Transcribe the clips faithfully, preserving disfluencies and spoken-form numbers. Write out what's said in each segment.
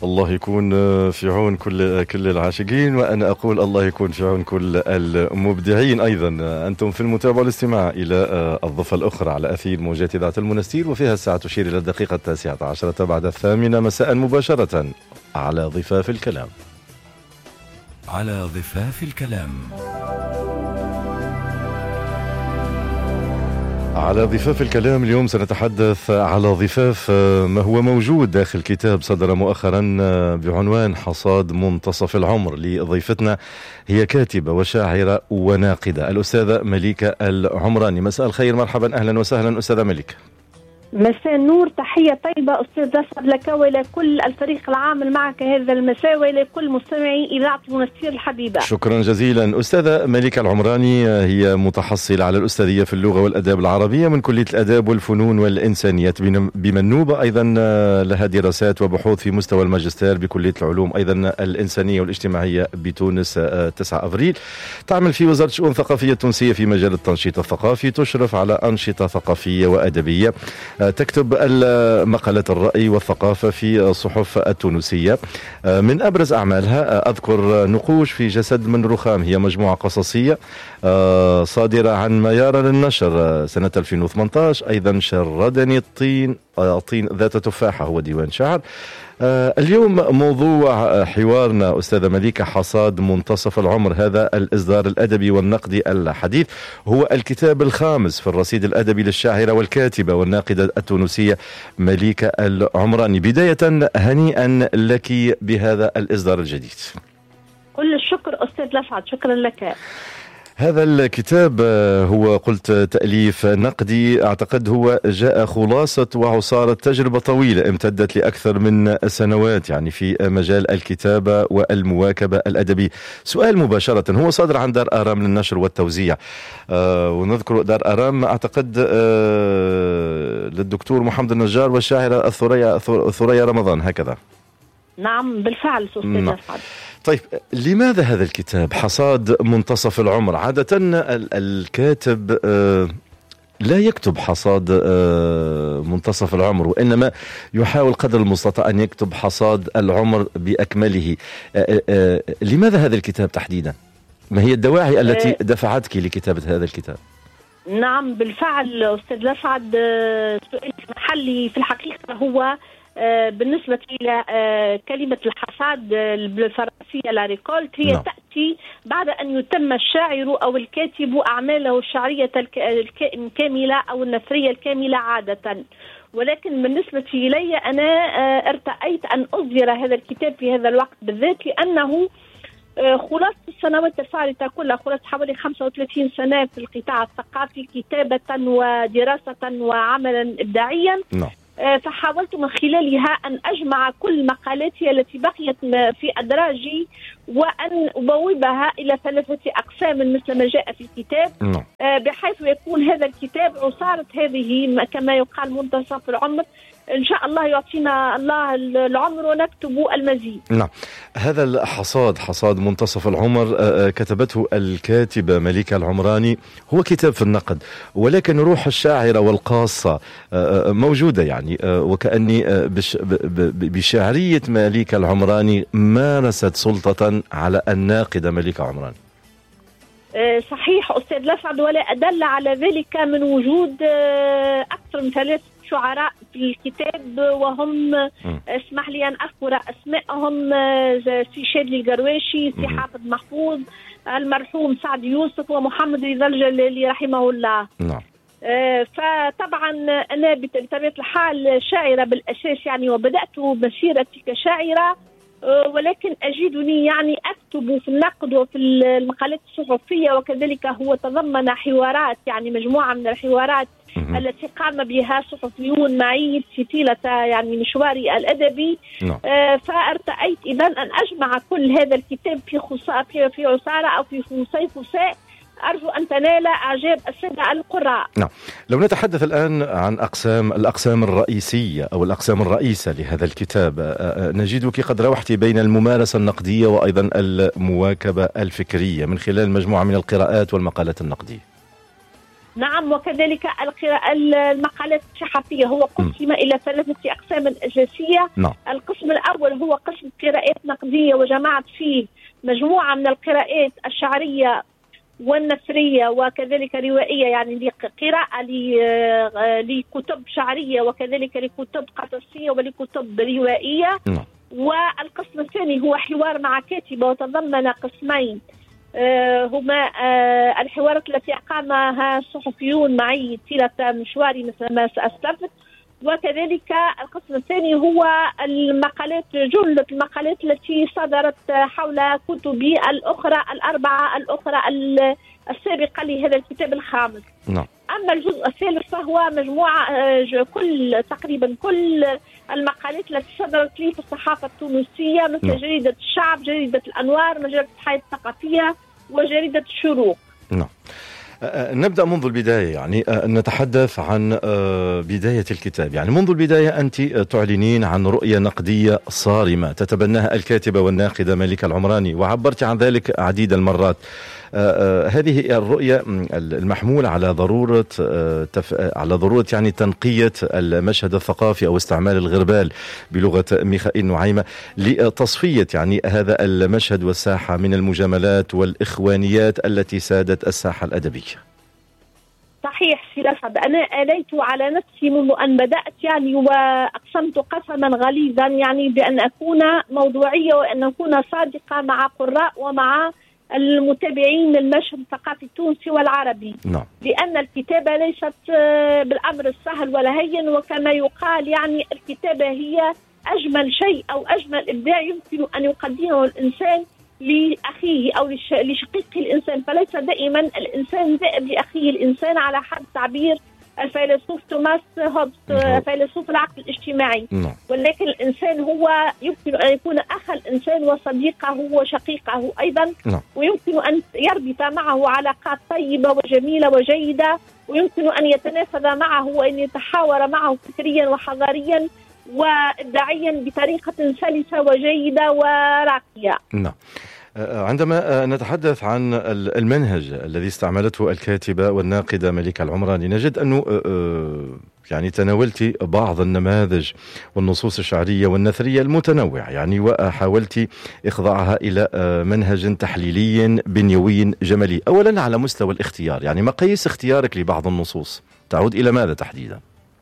الله يكون في عون كل كل العاشقين، وأنا أقول الله يكون في عون كل المبدعين أيضا. أنتم في المتابعة والاستماع إلى الضفة الأخرى على أثير موجات إذاعة المنستير، وفيها الساعة تشير إلى الدقيقة التاسعة عشرة بعد الثامنة مساء مباشرة على ضفاف الكلام. على ضفاف الكلام. على ضفاف الكلام اليوم سنتحدث على ضفاف ما هو موجود داخل كتاب صدر مؤخرا بعنوان حصاد منتصف العمر. لضيفتنا هي كاتبة وشاعرة وناقدة الأستاذة مليكة العمراني. مساء الخير، مرحبا، أهلا وسهلا أستاذة مليكة. مساء النور، تحية طيبة أستاذ أسعد لك ولكل الفريق العامل معك هذا المساء ولكل مستمعي إذاعة المنستير الحبيبة. شكرا جزيلا. أستاذة مليكة العمراني هي متحصلة على الأستاذية في اللغة والأداب العربية من كلية الأداب والفنون والإنسانيات بمنوبة، أيضا لها دراسات وبحوث في مستوى الماجستير بكلية العلوم أيضا الإنسانية والاجتماعية بتونس تسعة أفريل. تعمل في وزارة الشؤون الثقافية التونسية في مجال التنشيط الثقافي، تشرف على أنشطة ثقافية وأدبية، تكتب مقالات الرأي والثقافة في الصحف التونسية. من أبرز أعمالها أذكر نقوش في جسد من رخام، هي مجموعة قصصية صادرة عن ميارة للنشر سنة ألفين وثمانية عشر. أيضا شردني الطين طين ذات تفاحة، هو ديوان شعر. اليوم موضوع حوارنا أستاذة مليكة حصاد منتصف العمر، هذا الإصدار الأدبي والنقدي الحديث، هو الكتاب الخامس في الرصيد الأدبي للشاعرة والكاتبة والناقدة التونسية مليكة العمراني. بداية هنيئا لك بهذا الإصدار الجديد. كل الشكر أستاذ لسعد، شكرا لك. هذا الكتاب هو قلت تأليف نقدي، أعتقد هو جاء خلاصة وعصارة تجربة طويلة امتدت لأكثر من سنوات يعني في مجال الكتابة والمواكبة الأدبي. سؤال مباشرة، هو صادر عن دار آرام للنشر والتوزيع، آه ونذكر دار آرام أعتقد آه للدكتور محمد النجار والشاعرة الثريا الثريا رمضان، هكذا؟ نعم بالفعل أستاذ نعم. أسعد. طيب، لماذا هذا الكتاب حصاد منتصف العمر؟ عادة الكاتب لا يكتب حصاد منتصف العمر، وإنما يحاول قدر المستطاع أن يكتب حصاد العمر بأكمله. لماذا هذا الكتاب تحديدا؟ ما هي الدواعي التي دفعتك لكتابة هذا الكتاب؟ نعم بالفعل أستاذ لسعد، سؤال محلي في الحقيقة. هو بالنسبة إلى كلمة الحصاد بالفرنسية لا ريكولت، هي no. تأتي بعد أن يتم الشاعر أو الكاتب أعماله الشعرية الكاملة أو النثرية الكاملة عادة. ولكن بالنسبة إلي أنا ارتأيت أن أصدر هذا الكتاب في هذا الوقت بالذات، لأنه خلاص السنوات الفارطة كلها، خلاص حوالي خمسة وثلاثين سنة في القطاع الثقافي كتابة ودراسة وعملا إبداعيا. no. فحاولت من خلالها أن أجمع كل مقالاتي التي بقيت في أدراجي وأن أبوبها إلى ثلاثة أقسام مثل ما جاء في الكتاب، بحيث يكون هذا الكتاب عصارة هذه كما يقال منتصف العمر. إن شاء الله يعطينا الله العمر ونكتب المزيد. نعم، هذا الحصاد حصاد منتصف العمر كتبته الكاتبة مليكة العمراني، هو كتاب في النقد، ولكن روح الشاعرة والقاصة موجودة يعني، وكأني بشعرية مليكة العمراني مارست سلطة على الناقدة مليكة عمراني. صحيح أستاذ لسعد، ولا أدل على ذلك من وجود أكثر من ثلاث شعراء في الكتاب، وهم اسمح لي أن أذكر أسمائهم: سي شادلي القرواشي، سي حافظ محفوظ، المرحوم سعد يوسف، ومحمد رضا الجلالي رحمه الله. نعم. فطبعا أنا بطبيعة الحال شاعرة بالأساس يعني، وبدأت مسيرتي كشاعرة، ولكن أجدني يعني أكتب في النقد وفي المقالات الصحفية، وكذلك هو تضمن حوارات يعني مجموعة من الحوارات التي قام بها صحفيون معي في طيلة يعني مشواري الأدبي. آه فارتأيت إذن أن أجمع كل هذا الكتاب في خصاء في عصارة أو في خصاء خصاء أرجو أن تنال إعجاب السادة القراء. نعم، لو نتحدث الآن عن أقسام الأقسام الرئيسية أو الأقسام الرئيسة لهذا الكتاب، نجدك قد روحت بين الممارسة النقدية وأيضا المواكبة الفكرية من خلال مجموعة من القراءات والمقالات النقدية. نعم، وكذلك المقالات الصحفية هو قسم إلى ثلاثة أقسام أساسية. نعم. القسم القسم الأول هو قسم قراءات نقدية، وجمعت فيه مجموعة من القراءات الشعرية والنثرية وكذلك روائية، يعني قراءة لكتب شعرية وكذلك لكتب قصصية ولكتب روائية. نعم. والقسم الثاني هو حوار مع كاتبة، وتضمن قسمين هما الحوارات التي أقامها الصحفيون معي طيلة مشواري مثل ما سأستفد، وكذلك القسم الثاني هو المقالات، جملة المقالات التي صدرت حول كتبي الأخرى الأربعة الأخرى السابقة لهذا الكتاب الخامس. نعم. أما الجزء الثالث فهو مجموعة كل تقريبا كل المقالات التي صدرت لي في الصحافة التونسية، مثل نعم. جريدة الشعب، جريدة الأنوار، مجلة الحياة الثقافية، وجريدة الشروق. نعم. نبدأ منذ البداية، يعني نتحدث عن بداية الكتاب. يعني منذ البداية أنت تعلنين عن رؤية نقدية صارمة تتبناها الكاتبة والناقدة مليكة العمراني، وعبرت عن ذلك عديد المرات. هذه الرؤية المحمولة على ضرورة على ضرورة يعني تنقية المشهد الثقافي أو استعمال الغربال بلغة ميخائيل نعيمة لتصفية يعني هذا المشهد والساحة من المجاملات والإخوانيات التي سادت الساحة الأدبية. صحيح سي لفظ، أنا آليت على نفسي منذ أن بدأت يعني، وأقسمت قسما غليظا يعني بأن أكون موضوعية وأن أكون صادقة مع قراء ومع المتابعين للمشهد الثقافي التونسي والعربي. نعم. لأن الكتابة ليست بالأمر السهل ولا هين، وكما يقال يعني الكتابة هي أجمل شيء أو أجمل إبداع يمكن أن يقدمه الإنسان لأخيه أو لشقيقه الإنسان، فليس دائما الإنسان ذئب لأخيه الإنسان على حد تعبير الفيلسوف توماس هوبز فيلسوف العقل الاجتماعي. نعم. ولكن الإنسان هو يمكن أن يكون أخ الإنسان وصديقه وشقيقه أيضا. نعم. ويمكن أن يربط معه علاقات طيبة وجميلة وجيدة، ويمكن أن يتنافذ معه وأن يتحاور معه فكريا وحضاريا وإبداعيا بطريقة سلسة وجيدة وراقية. نعم. عندما نتحدث عن المنهج الذي استعملته الكاتبة والناقدة مليكة العمراني، نجد أنه يعني تناولت بعض النماذج والنصوص الشعرية والنثرية المتنوعة يعني، وحاولت إخضاعها إلى منهج تحليلي بنيوي جمالي. أولا على مستوى الاختيار، يعني مقاييس اختيارك لبعض النصوص تعود إلى ماذا تحديدا؟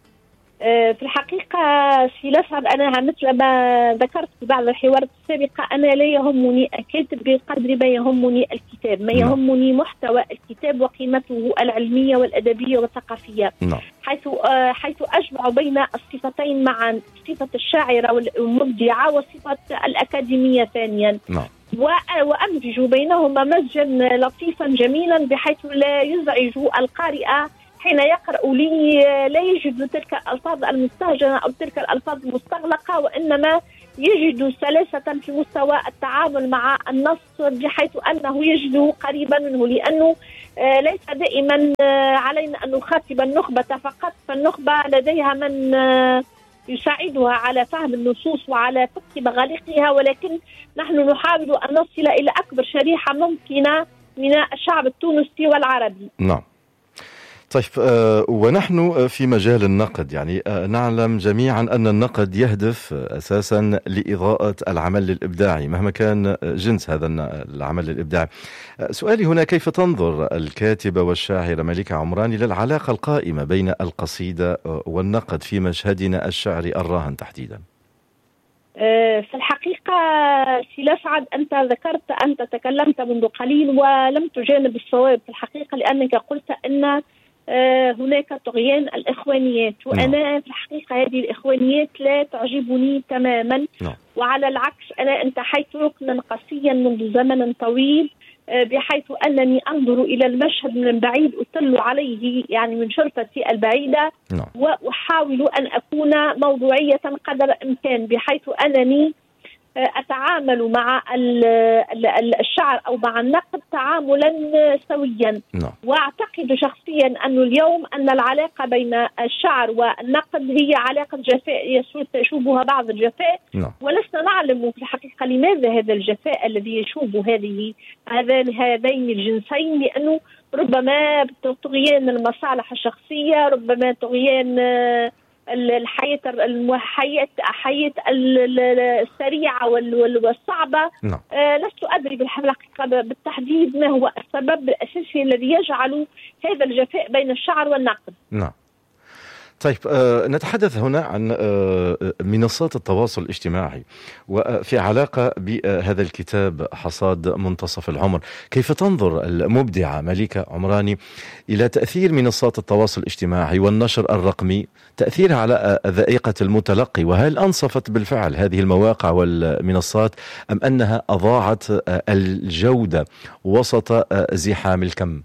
في الحقيقة سي لفظ، أنا مثل ما ذكرت في بعض الحوارات السابقة، أنا لا يهمني الكاتب بقدر ما يهمني الكتاب، ما يهمني محتوى الكتاب وقيمته العلمية والأدبية والثقافية. نعم. حيث حيث أجمع بين الصفتين معا، صفة الشاعرة والمبدعة وصفة الأكاديمية ثانيا. نعم. وأمزج بينهما مزجا لطيفا جميلا بحيث لا يزعج القارئ حين يقرأ لي، لا يجد تلك الألفاظ المستهجنة أو تلك الألفاظ المستغلقة، وإنما يجد سلاسة في مستوى التعامل مع النص بحيث أنه يجد قريبا منه، لأنه ليس دائما علينا أن نخاطب النخبة فقط، فالنخبة لديها من يساعدها على فهم النصوص وعلى فك مغاليقها، ولكن نحن نحاول أن نصل إلى أكبر شريحة ممكنة من الشعب التونسي والعربي. نعم. طيب، آه ونحن في مجال النقد يعني آه نعلم جميعا أن النقد يهدف أساسا لإضاءة العمل الإبداعي مهما كان جنس هذا العمل الإبداعي. آه سؤالي هنا، كيف تنظر الكاتبة والشاعرة مليكة عمراني للعلاقة القائمة بين القصيدة والنقد في مشهدنا الشعري الراهن تحديدا؟ في الحقيقة سي لسعد، أنت ذكرت، أنت تكلمت منذ قليل ولم تجانب الصواب في الحقيقة، لأنك قلت أن هناك طغيان الإخوانيات، وأنا في الحقيقة هذه الإخوانيات لا تعجبني تماما. وعلى العكس أنا انتحيت ركنا قاسيا منذ زمن طويل، بحيث أنني أنظر إلى المشهد من بعيد، أطل عليه يعني من شرفتي البعيدة، وأحاول أن أكون موضوعية قدر الإمكان، بحيث أنني أتعامل مع الشعر أو مع النقد تعاملا سويا. وأعتقد شخصيا أن اليوم أن العلاقة بين الشعر والنقد هي علاقة جفاء يشوبها بعض الجفاء، ولسنا نعلم في الحقيقة لماذا هذا الجفاء الذي يشوب هذه هذين الجنسين، لأنه ربما طغيان المصالح الشخصية، ربما طغيان الحياة الحياة حياة السريعة والصعبة. نعم. لست أدري بالحقيقة بالتحديد ما هو السبب الأساسي الذي يجعل هذا الجفاء بين الشعر والنقد. نعم. طيب آه نتحدث هنا عن آه منصات التواصل الاجتماعي وفي علاقة بهذا الكتاب حصاد منتصف العمر. كيف تنظر المبدعة مليكة عمراني إلى تأثير منصات التواصل الاجتماعي والنشر الرقمي، تأثيرها على ذائقة المتلقي، وهل أنصفت بالفعل هذه المواقع والمنصات أم أنها أضاعت الجودة وسط زحام الكم؟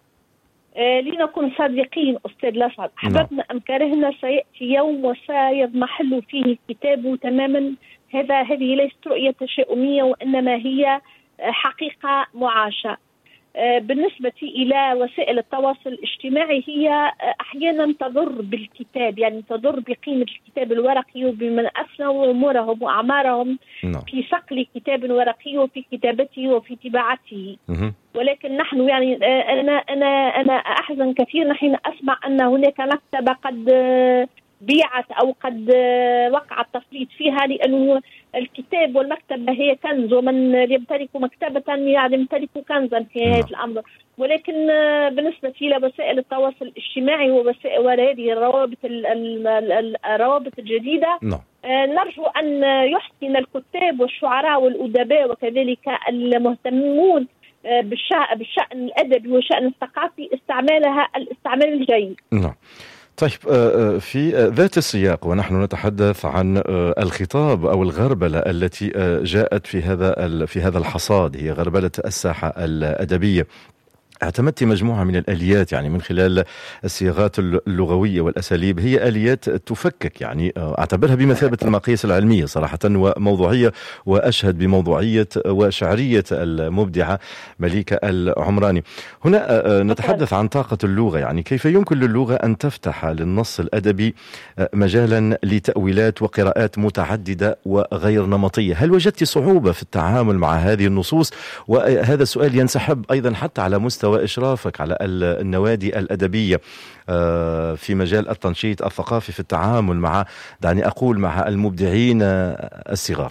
لنكن صادقين أستاذ لسعد، حببنا أم كرهنا سيأتي يوم وسيضمحل فيه الكتاب تماما. هذا هذه ليست رؤية تشاؤمية وإنما هي حقيقة معاشة. بالنسبة إلى وسائل التواصل الاجتماعي هي أحيانا تضر بالكتاب، يعني تضر بقيمة الكتاب الورقي وبمن أفنوا أمورهم وأعمارهم في صقل كتاب ورقي وفي كتابته وفي طباعته. ولكن نحن يعني أنا أنا أنا أحزن كثيرا حين أسمع أن هناك مكتبة قد بيعت أو قد وقع التفريط فيها، لأنه الكتاب والمكتبة هي كنز، ومن يمتلك مكتبة يعني يمتلك كنزا في هذا الأمر. ولكن بالنسبة إلى وسائل التواصل الاجتماعي وهذه الروابط الروابط الجديدة، نرجو أن يحسن الكتاب والشعراء والأدباء وكذلك المهتمون بالشأن الأدبي والشأن الثقافي استعمالها الاستعمال الجيد. نعم. طيب في ذات السياق ونحن نتحدث عن الخطاب أو الغربلة التي جاءت في هذا في هذا الحصاد، هي غربلة الساحة الأدبية. اعتمدت مجموعة من الآليات يعني من خلال الصياغات اللغوية والأساليب، هي آليات تفكك، يعني أعتبرها بمثابة المقاييس العلمية صراحة وموضوعية، وأشهد بموضوعية وشعرية المبدعة مليكة العمراني. هنا نتحدث عن طاقة اللغة، يعني كيف يمكن للغة أن تفتح للنص الأدبي مجالا لتأويلات وقراءات متعددة وغير نمطية. هل وجدت صعوبة في التعامل مع هذه النصوص؟ وهذا السؤال ينسحب أيضا حتى على مستوى وإشرافك على النوادي الأدبية في مجال التنشيط الثقافي في التعامل مع، دعني أقول، مع المبدعين الصغار.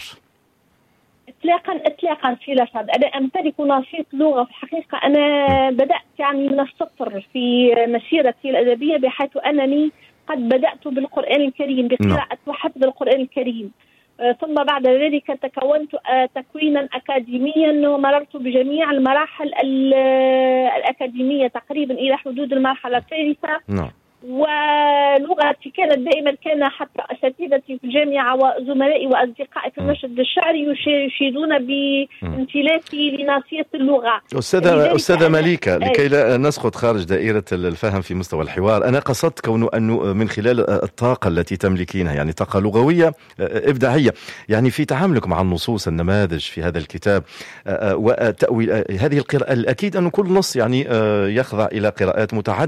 إطلاقا إطلاقا في لسعد، أنا أمتلك نشيط لغة في الحقيقة. أنا بدأت يعني من الصفر في مسيرتي الأدبية، بحيث أنني قد بدأت بالقرآن الكريم بقراءة وحفظ القرآن الكريم، ثم بعد ذلك تكونت تكوينا أكاديميا ومررت بجميع المراحل الأكاديمية تقريبا إلى حدود المرحلة الثالثة. نعم. ولغتي كانت دائما، كان حتى أساتذتي في الجامعة وزملائي وأصدقائي في المشهد الشعري يشيدون بامتلاكي لناصية اللغة. أستاذة أستاذة مليكة، لكي لا نسقط خارج دائرة الفهم في مستوى الحوار، أنا قصدت كونه أنه من خلال الطاقة التي تملكينها، يعني طاقة لغوية إبداعية، يعني في تعاملك مع النصوص، النماذج في هذا الكتاب وتأويل هذه القراءة، الأكيد أن كل نص يعني يخضع إلى قراءات متعددة.